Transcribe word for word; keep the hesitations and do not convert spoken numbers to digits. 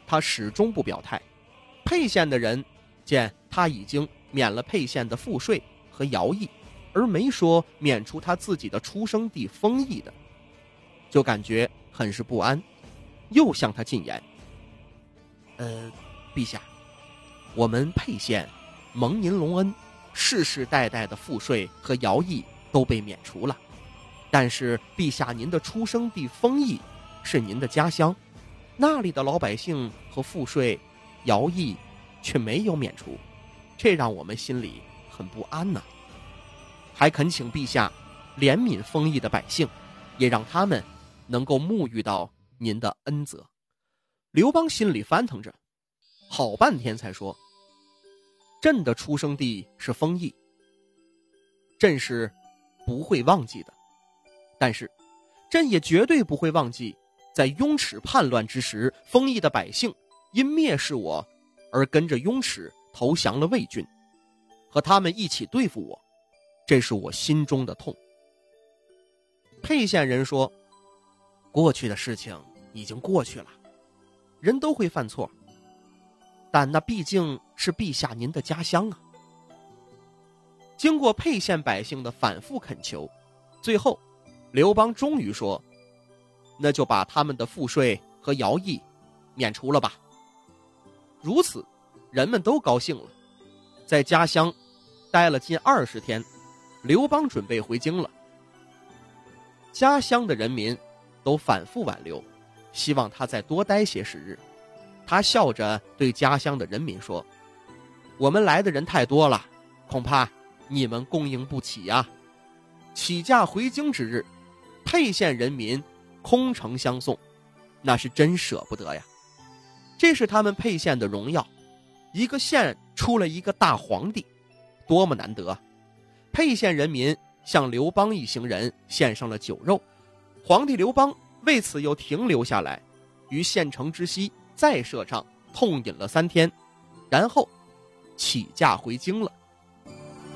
他始终不表态。沛县的人见他已经免了沛县的赋税和徭役，而没说免除他自己的出生地封邑的，就感觉很是不安，又向他进言：呃，陛下，我们沛县蒙您隆恩，世世代代的赋税和徭役都被免除了，但是陛下您的出生地封邑是您的家乡，那里的老百姓和赋税徭役却没有免除，这让我们心里很不安呐、啊。还恳请陛下怜悯封邑的百姓，也让他们能够沐浴到您的恩泽。刘邦心里翻腾着，好半天才说：朕的出生地是封邑，朕是不会忘记的，但是朕也绝对不会忘记在雍齿叛乱之时，封邑的百姓因蔑视我而跟着雍齿投降了魏军，和他们一起对付我，这是我心中的痛。沛县人说：过去的事情已经过去了，人都会犯错，但那毕竟是陛下您的家乡啊。经过沛县百姓的反复恳求，最后刘邦终于说：那就把他们的赋税和徭役免除了吧。如此人们都高兴了，在家乡待了近二十天，刘邦准备回京了。家乡的人民都反复挽留，希望他再多待些时日。他笑着对家乡的人民说：我们来的人太多了，恐怕你们供应不起啊。起驾回京之日，沛县人民空城相送，那是真舍不得呀。这是他们沛县的荣耀，一个县出了一个大皇帝，多么难得。沛县人民向刘邦一行人献上了酒肉，皇帝刘邦为此又停留下来，于县城之西再设帐痛饮了三天，然后起驾回京了。